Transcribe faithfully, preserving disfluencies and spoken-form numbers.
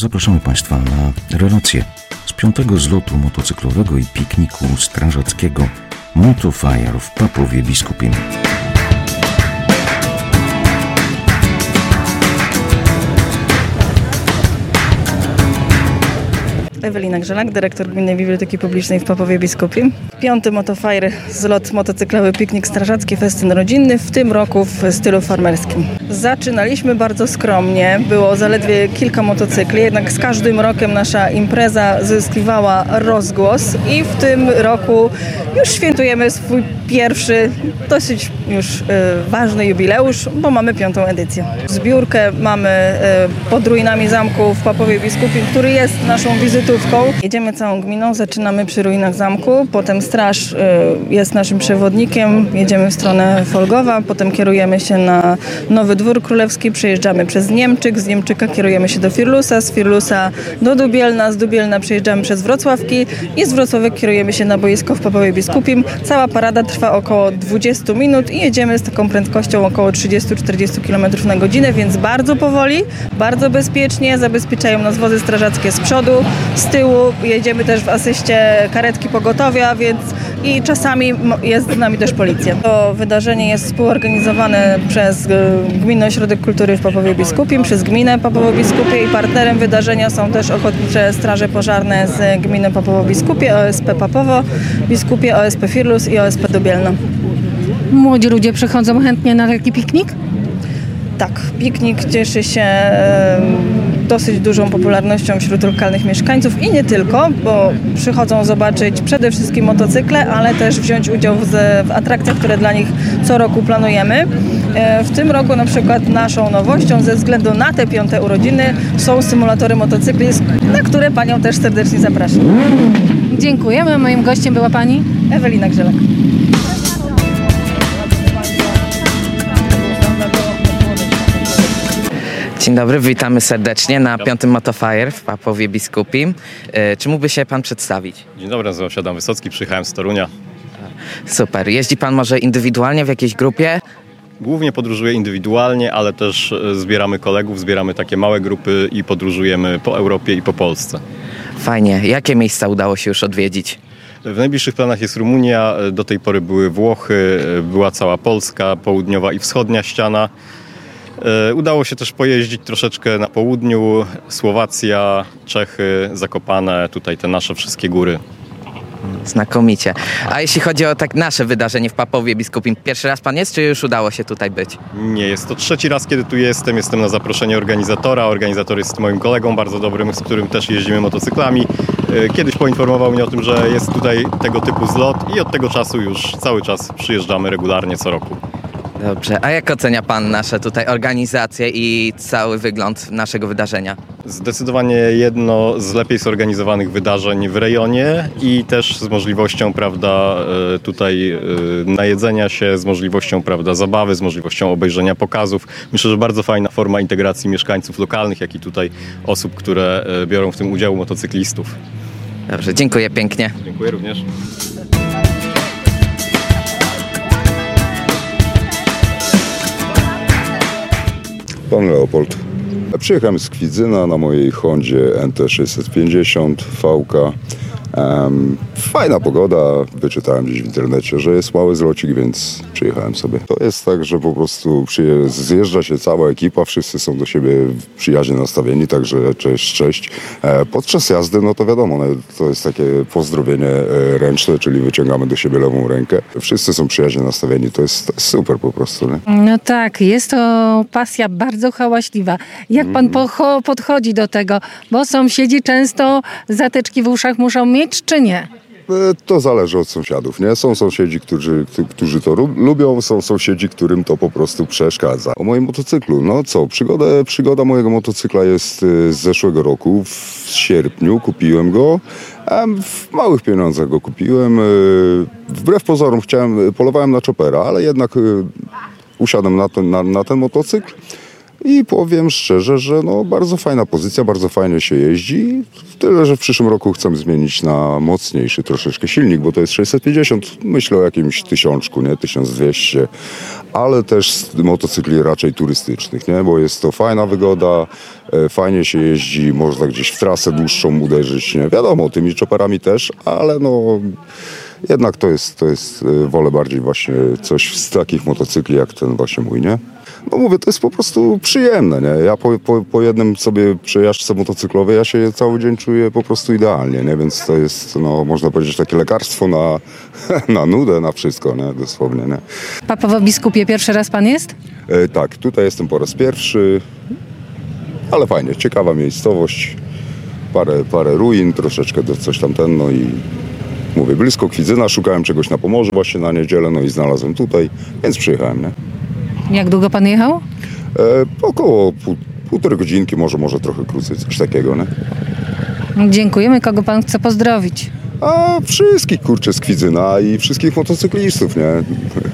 zapraszamy Państwa na relacje z piątego zlotu motocyklowego i pikniku strażackiego Motofire w Papowie Biskupim. Ewelina Grzelak, dyrektor Gminnej Biblioteki Publicznej w Papowie Biskupim. Piąty Motofire, zlot motocyklowy, piknik strażacki, festyn rodzinny, w tym roku w stylu farmerskim. Zaczynaliśmy bardzo skromnie, było zaledwie kilka motocykli, jednak z każdym rokiem nasza impreza zyskiwała rozgłos i w tym roku już świętujemy swój pierwszy, dosyć już y, ważny jubileusz, bo mamy piątą edycję. Zbiórkę mamy y, pod ruinami zamku w Papowie Biskupim, który jest naszą wizytą. Jedziemy całą gminą, zaczynamy przy ruinach zamku, potem straż y, jest naszym przewodnikiem, jedziemy w stronę Folgowa, potem kierujemy się na Nowy Dwór Królewski, przejeżdżamy przez Niemczyk, z Niemczyka kierujemy się do Firlusa, z Firlusa do Dubielna, z Dubielna przejeżdżamy przez Wrocławki i z Wrocławek kierujemy się na boisko w Papowie Biskupim. Cała parada trwa około dwadzieścia minut i jedziemy z taką prędkością około trzydzieści do czterdziestu kilometrów na godzinę, więc bardzo powoli, bardzo bezpiecznie, zabezpieczają nas wozy strażackie z przodu. Z tyłu jedziemy też w asyście karetki pogotowia, więc i czasami jest z nami też policja. To wydarzenie jest współorganizowane przez Gminny Ośrodek Kultury w Papowie Biskupim, przez Gminę Papowo Biskupie i partnerem wydarzenia są też Ochotnicze Straże Pożarne z Gminy Papowo Biskupie, O S P Papowo Biskupie, O S P Firlus i O S P Dubielno. Młodzi ludzie przychodzą chętnie na taki piknik? Tak, piknik cieszy się e, dosyć dużą popularnością wśród lokalnych mieszkańców i nie tylko, bo przychodzą zobaczyć przede wszystkim motocykle, ale też wziąć udział w, w atrakcjach, które dla nich co roku planujemy. E, w tym roku na przykład naszą nowością ze względu na te piąte urodziny są symulatory motocykli, na które Panią też serdecznie zapraszam. Dziękujemy. Moim gościem była Pani? Ewelina Grzelak. Dzień dobry, witamy serdecznie na piątym Motofire w Papowie Biskupim. Czy mógłby się Pan przedstawić? Dzień dobry, nazywam się Adam Wysocki, przyjechałem z Torunia. Super. Jeździ Pan może indywidualnie w jakiejś grupie? Głównie podróżuję indywidualnie, ale też zbieramy kolegów, zbieramy takie małe grupy i podróżujemy po Europie i po Polsce. Fajnie. Jakie miejsca udało się już odwiedzić? W najbliższych planach jest Rumunia, do tej pory były Włochy, była cała Polska, południowa i wschodnia ściana. Udało się też pojeździć troszeczkę na południu, Słowacja, Czechy, Zakopane, tutaj te nasze wszystkie góry. Znakomicie. A jeśli chodzi o tak nasze wydarzenie w Papowie Biskupim, pierwszy raz Pan jest, czy już udało się tutaj być? Nie, jest to trzeci raz, kiedy tu jestem. Jestem na zaproszenie organizatora. Organizator jest moim kolegą bardzo dobrym, z którym też jeździmy motocyklami. Kiedyś poinformował mnie o tym, że jest tutaj tego typu zlot i od tego czasu już cały czas przyjeżdżamy regularnie co roku. Dobrze. A jak ocenia Pan nasze tutaj organizacje i cały wygląd naszego wydarzenia? Zdecydowanie jedno z lepiej zorganizowanych wydarzeń w rejonie i też z możliwością, prawda, tutaj najedzenia się, z możliwością, prawda, zabawy, z możliwością obejrzenia pokazów. Myślę, że bardzo fajna forma integracji mieszkańców lokalnych, jak i tutaj osób, które biorą w tym udział, motocyklistów. Dobrze, dziękuję pięknie. Dziękuję również. Pan Leopold. Przyjechałem z Kwidzyna na mojej Hondzie N T sześćset pięćdziesiąt V K. Um, fajna pogoda, wyczytałem gdzieś w internecie, że jest mały zlocik, więc przyjechałem sobie. To jest tak, że po prostu przyje- zjeżdża się cała ekipa, wszyscy są do siebie przyjaźnie nastawieni, także cześć, cześć. E, podczas jazdy, no to wiadomo, no, to jest takie pozdrowienie e, ręczne, czyli wyciągamy do siebie lewą rękę. Wszyscy są przyjaźnie nastawieni, to jest, to jest super po prostu. Nie? No tak, jest to pasja bardzo hałaśliwa. Jak Pan pocho- podchodzi do tego? Bo sąsiedzi często zateczki w uszach muszą mieć, czy nie? To zależy od sąsiadów, nie? Są sąsiedzi, którzy, którzy to lubią, są sąsiedzi, którym to po prostu przeszkadza. O moim motocyklu, no co, przygoda, przygoda mojego motocykla jest z zeszłego roku, w sierpniu kupiłem go, w małych pieniądzach go kupiłem. Wbrew pozorom chciałem, polowałem na choppera, ale jednak usiadłem na ten, na, na ten motocykl. I powiem szczerze, że no bardzo fajna pozycja, bardzo fajnie się jeździ. Tyle, że w przyszłym roku chcemy zmienić na mocniejszy troszeczkę silnik, bo to jest sześćset pięćdziesiąt. Myślę o jakimś tysiączku, nie? tysiąc dwieście. Ale też z motocykli raczej turystycznych, nie? Bo jest to fajna wygoda, e, fajnie się jeździ, można gdzieś w trasę dłuższą uderzyć, nie? Wiadomo, tymi chopperami też, ale no jednak to jest, to jest, e, wolę bardziej właśnie coś z takich motocykli jak ten właśnie mój, nie? No mówię, to jest po prostu przyjemne, nie? Ja po, po, po jednym sobie przejażdżce motocyklowej, ja się cały dzień czuję po prostu idealnie, nie? Więc to jest, no można powiedzieć, takie lekarstwo na, na nudę, na wszystko, nie? Dosłownie, nie? W Papowo-Biskupie pierwszy raz pan jest? E, tak, tutaj jestem po raz pierwszy, ale fajnie, ciekawa miejscowość, parę, parę ruin, troszeczkę do coś tam ten, no i mówię, blisko Kwidzyna, szukałem czegoś na Pomorzu właśnie na niedzielę, no i znalazłem tutaj, więc przyjechałem, nie? Jak długo pan jechał? E, około pół, półtorej godzinki, może, może trochę krócej, coś takiego, nie? Dziękujemy. Kogo pan chce pozdrowić? A wszystkich, kurczę, z Kwidzyna i wszystkich motocyklistów, nie?